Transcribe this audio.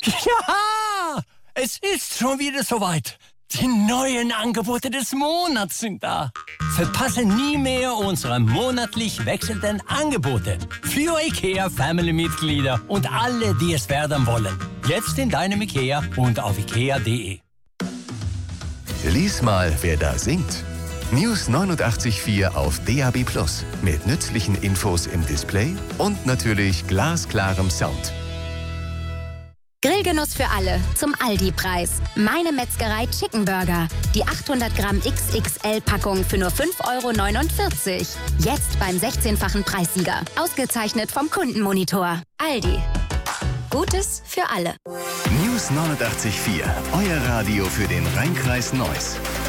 Ja, es ist schon wieder soweit. Die neuen Angebote des Monats sind da. Verpasse nie mehr unsere monatlich wechselnden Angebote für IKEA-Family-Mitglieder und alle, die es werden wollen. Jetzt in deinem IKEA und auf ikea.de. Lies mal, wer da singt. News 89.4 auf DAB+. Mit nützlichen Infos im Display und natürlich glasklarem Sound. Grillgenuss für alle zum Aldi-Preis. Meine Metzgerei Chicken Burger. Die 800 Gramm XXL-Packung für nur 5,49 €. Jetzt beim 16-fachen Preissieger. Ausgezeichnet vom Kundenmonitor. Aldi. Gutes für alle. News 89.4, euer Radio für den Rheinkreis Neuss.